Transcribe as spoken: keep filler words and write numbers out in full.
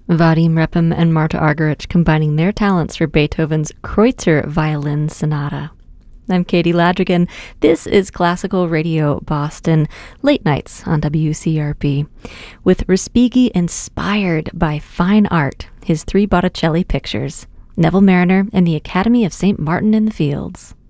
Vadim Repin and Marta Argerich combining their talents for Beethoven's Kreutzer Violin Sonata. I'm Katie Ladrigan. This is Classical Radio Boston, late nights on W C R P, with Respighi inspired by fine art, his three Botticelli pictures, Neville Marriner and the Academy of Saint Martin in the Fields.